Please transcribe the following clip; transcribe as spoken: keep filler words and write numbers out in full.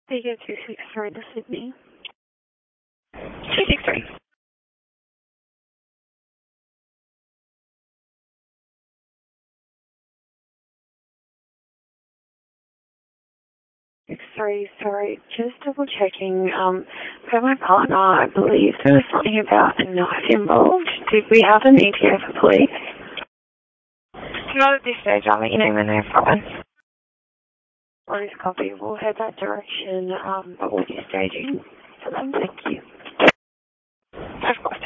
Vegan two six three to Sydney. two six three. six three, sorry, just double checking. Um, for my partner, I believe there was something about a knife involved. Did we have an E T A for police? Not at this stage, I'll let you know when they're fine. Police copy, we'll head that direction, um, but we'll be staging for them, thank you. Of course.